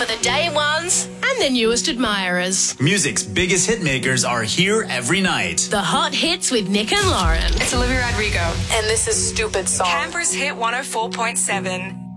for the day ones and the newest admirers. Music's biggest hitmakers are here every night. The hot hits with Nick and Lauren. It's Olivia Rodrigo. And this is Stupid Song. Canberra's Hit 104.7.